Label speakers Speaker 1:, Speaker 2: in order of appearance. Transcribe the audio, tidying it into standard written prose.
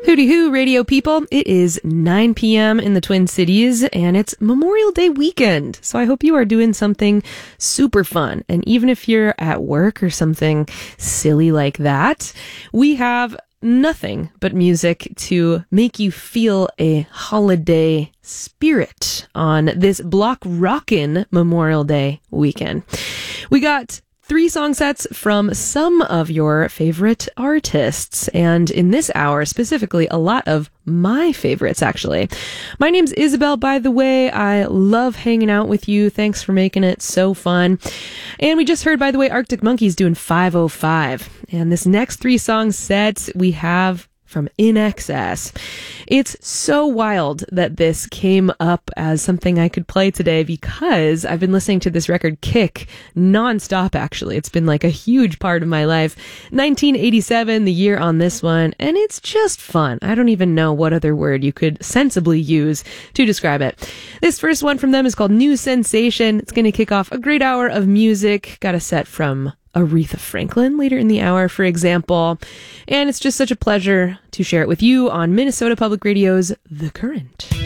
Speaker 1: Hooty hoo, radio people. It is 9 p.m. in the Twin Cities, and it's Memorial Day weekend. So I hope you are doing something super fun. And even if you're at work or something silly like that, we have nothing but music to make you feel a holiday spirit on this block rockin' Memorial Day weekend. We got 3 song sets from some of your favorite artists. And in this hour, specifically, a lot of my favorites, actually. My name's Isabel, by the way. I love hanging out with you. Thanks for making it so fun. And we just heard, by the way, Arctic Monkeys doing 505. And this next 3 song set we have from In Excess. It's so wild that this came up as something I could play today because I've been listening to this record Kick nonstop, actually. It's been like a huge part of my life. 1987, the year on this one, and it's just fun. I don't even know what other word you could sensibly use to describe it. This first one from them is called New Sensation. It's going to kick off a great hour of music. Got a set from Aretha Franklin later in the hour, for example. And it's just such a pleasure to share it with you on Minnesota Public Radio's The Current.